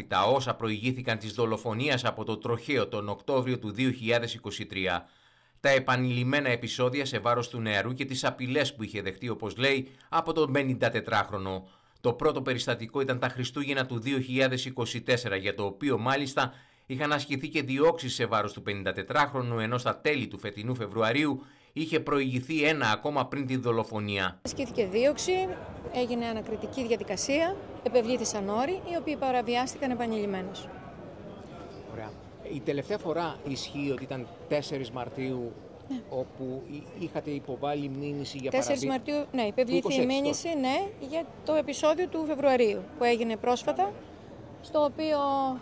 τα όσα προηγήθηκαν της δολοφονίας από το τροχαίο τον Οκτώβριο του 2023. Τα επανειλημμένα επεισόδια σε βάρος του νεαρού και τις απειλές που είχε δεχτεί, όπως λέει, από τον 54χρονο. Το πρώτο περιστατικό ήταν τα Χριστούγεννα του 2024, για το οποίο μάλιστα είχαν ασκηθεί και διώξεις σε βάρος του 54χρονου, ενώ στα τέλη του φετινού Φεβρουαρίου είχε προηγηθεί ένα ακόμα πριν τη δολοφονία. Ασκήθηκε δίωξη, έγινε ανακριτική διαδικασία, επευλήθησαν όροι, οι οποίοι παραβιάστηκαν επανειλημμένως. Ωραία. Η τελευταία φορά ισχύει ότι ήταν 4 Μαρτίου, ναι, όπου είχατε υποβάλει μήνυση για 4 παραβίαση. Μαρτίου, ναι, υπευλήθη η μήνυση, ναι, για το επεισόδιο του Φεβρουαρίου που έγινε πρόσφατα, στο οποίο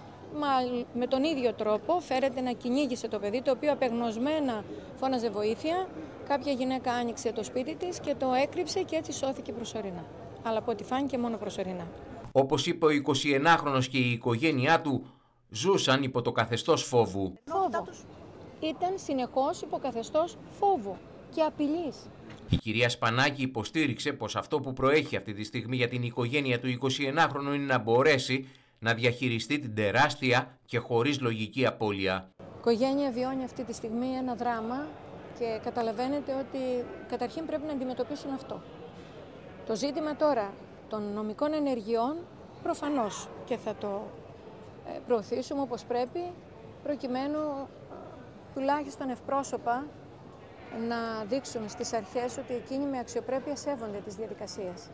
με τον ίδιο τρόπο φέρεται να κυνήγησε το παιδί, το οποίο απεγνωσμένα φώναζε βοήθεια. Κάποια γυναίκα άνοιξε το σπίτι της και το έκρυψε και έτσι σώθηκε προσωρινά. Αλλά από ό,τι φάνηκε μόνο προσωρινά. Όπως είπε ο 21χρονος και η οικογένειά του, ζούσαν υπό το καθεστώς φόβου. Φόβο. Ήταν συνεχώς υπό καθεστώς φόβου και απειλής. Η κυρία Σπανάκη υποστήριξε πως αυτό που προέχει αυτή τη στιγμή για την οικογένεια του 21χρονου είναι να μπορέσει να διαχειριστεί την τεράστια και χωρίς λογική απώλεια. Η οικογένεια βιώνει αυτή τη στιγμή ένα δράμα και καταλαβαίνετε ότι καταρχήν πρέπει να αντιμετωπίσουν αυτό. Το ζήτημα τώρα των νομικών ενεργειών προφανώς και θα το προωθήσουμε όπως πρέπει, προκειμένου τουλάχιστον ευπρόσωπα να δείξουμε στις αρχές ότι εκείνοι με αξιοπρέπεια σέβονται τις διαδικασίες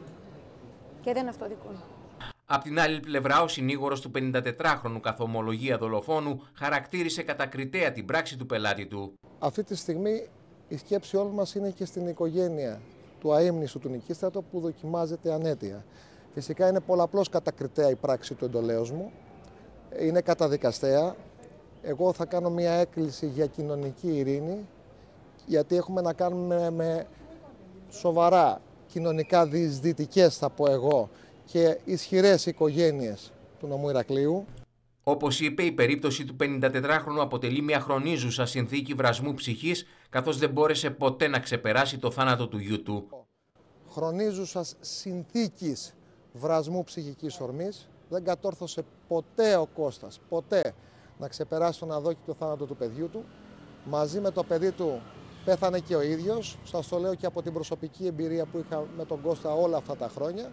και δεν αυτοδικούν. Απ' την άλλη πλευρά, ο συνήγορος του 54χρονου καθ' ομολογία δολοφόνου χαρακτήρισε κατακριτέα την πράξη του πελάτη του. Αυτή τη στιγμή η σκέψη όλων μας είναι και στην οικογένεια του αείμνηστου του Νικίστρατο που δοκιμάζεται ανέτεια. Φυσικά είναι πολλαπλώς κατακριτέα η πράξη του εντολέως μου, είναι καταδικαστέα. Εγώ θα κάνω μια έκκληση για κοινωνική ειρήνη, γιατί έχουμε να κάνουμε με σοβαρά κοινωνικά διεισδυτικές, θα πω εγώ, και ισχυρές οικογένειες του νομού Ηρακλείου. Όπως είπε, η περίπτωση του 54χρονου αποτελεί μια χρονίζουσα συνθήκη βρασμού ψυχής, καθώς δεν μπόρεσε ποτέ να ξεπεράσει το θάνατο του γιού του. Χρονίζουσας συνθήκης βρασμού ψυχικής ορμής, δεν κατόρθωσε ποτέ ο Κώστας, ποτέ, να ξεπεράσει τον αδόκητο θάνατο του παιδιού του. Μαζί με το παιδί του πέθανε και ο ίδιος, σας το λέω και από την προσωπική εμπειρία που είχα με τον Κώστα όλα αυτά τα χρόνια.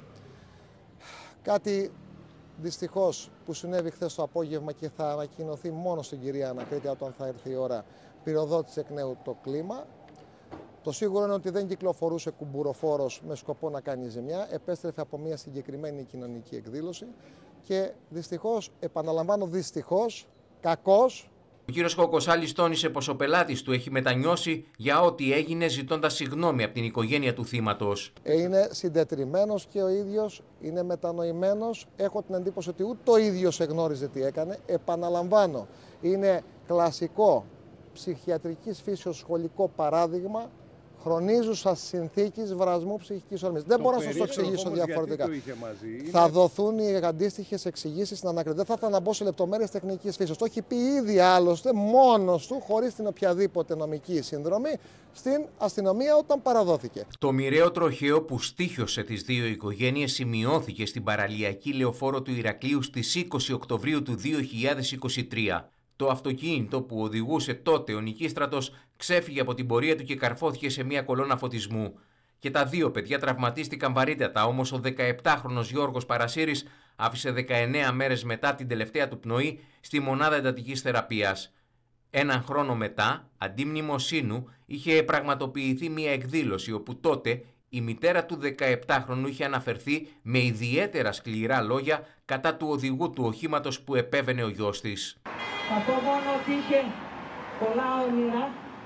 Κάτι δυστυχώς που συνέβη χθες το απόγευμα και θα ανακοινωθεί μόνο στην κυρία Ανακρίτη όταν θα έρθει η ώρα, πυροδότησε εκ νέου το κλίμα. Το σίγουρο είναι ότι δεν κυκλοφορούσε κουμπουροφόρος με σκοπό να κάνει ζημιά, επέστρεφε από μια συγκεκριμένη κοινωνική εκδήλωση και δυστυχώς, επαναλαμβάνω δυστυχώς, κακώς. Ο κύριος Κοκοσάλης τόνισε πως ο πελάτης του έχει μετανιώσει για ό,τι έγινε, ζητώντας συγγνώμη από την οικογένεια του θύματος. Είναι συντετριμμένος και ο ίδιος, είναι μετανοημένος. Έχω την εντύπωση ότι ούτε ο ίδιος εγνώριζε τι έκανε. Επαναλαμβάνω, είναι κλασικό ψυχιατρικής φύσεως σχολικό παράδειγμα χρονίζουσας συνθήκης βρασμού ψυχικής ορμής. Δεν μπορώ να σας το εξηγήσω διαφορετικά. Θα δοθούν οι αντίστοιχες εξηγήσεις στην Ανακρίτη. Δεν θα ήθελα να μπω σε λεπτομέρειες τεχνικής φύσης. Το έχει πει ήδη άλλωστε μόνος του, χωρίς την οποιαδήποτε νομική συνδρομή, στην αστυνομία όταν παραδόθηκε. Το μοιραίο τροχαίο που στοίχιωσε τις δύο οικογένειες σημειώθηκε στην παραλιακή λεωφόρο του Ηρακλείου στις 20 Οκτωβρίου του 2023. Το αυτοκίνητο που οδηγούσε τότε ο Νικίστρατος ξέφυγε από την πορεία του και καρφώθηκε σε μια κολόνα φωτισμού. Και τα δύο παιδιά τραυματίστηκαν βαρύτατα, όμως ο 17χρονος Γιώργος Παρασύρης άφησε 19 μέρες μετά την τελευταία του πνοή στη μονάδα εντατικής θεραπείας. Έναν χρόνο μετά, αντί μνημοσύνου, είχε πραγματοποιηθεί μια εκδήλωση όπου τότε η μητέρα του 17χρονου είχε αναφερθεί με ιδιαίτερα σκληρά λόγια κατά του οδηγού του οχήματος που επέβαινε ο γιος της. Θα πω μόνο ότι είχε πολλά όνειρα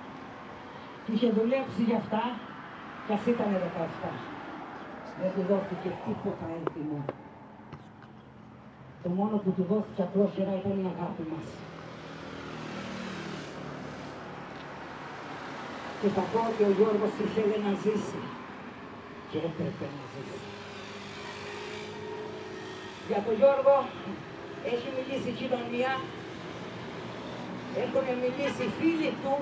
και είχε δουλέψει για αυτά κι ας ήταν 17. Δεν του δόθηκε τίποτα έντιμο. Το μόνο που του δόθηκε απλόχερα ήταν η αγάπη μας. Και θα πω ότι ο Γιώργος ήθελε να ζήσει και έπρεπε να ζήσει. Για τον Γιώργο έχει μιλήσει η κοινωνία, έχουν μιλήσει οι φίλοι του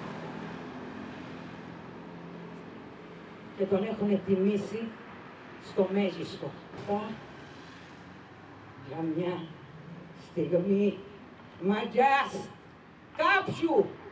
και τον έχουν τιμήσει στο μέγιστο. Αυτά για μια στιγμή μαγιάς κάποιου